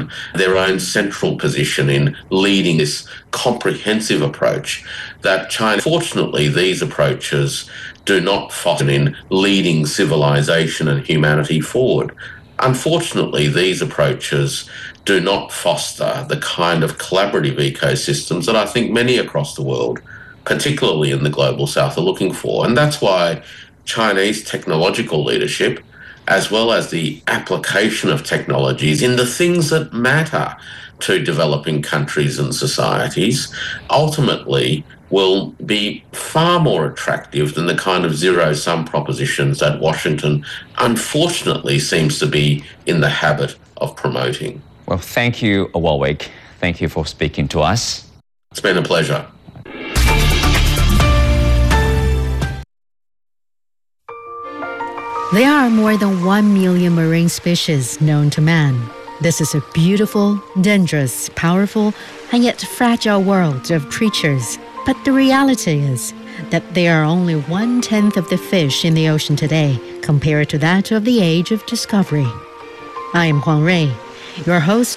their own central position in leading this comprehensive approach that China, fortunately, these approaches do not foster in leading civilization and humanity forward. Unfortunately, these approaches do not foster the kind of collaborative ecosystems that I think many across the world, particularly in the global south, are looking for. And that's why Chinese technological leadership, as well as the application of technologies in the things that matter to developing countries and societies, ultimately will be far more attractive than the kind of zero-sum propositions that Washington unfortunately seems to be in the habit of promoting. Well, thank you, Warwick. Thank you for speaking to us. It's been a pleasure. There are more than 1 million marine species known to man. This is a beautiful, dangerous, powerful, and yet fragile world of creatures. But the reality is that there are only 1/10 of the fish in the ocean today compared to that of the age of discovery. I am Huang Rui, your host